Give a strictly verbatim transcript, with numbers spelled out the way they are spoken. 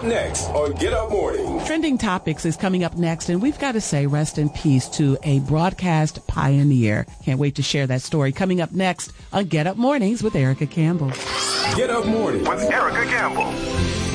next on Get Up Mornings. Trending Topics is coming up next, and we've got to say rest in peace to a broadcast pioneer. Can't wait to share that story. Coming up next on Get Up Mornings with Erica Campbell. Get Up Mornings with Erica Campbell.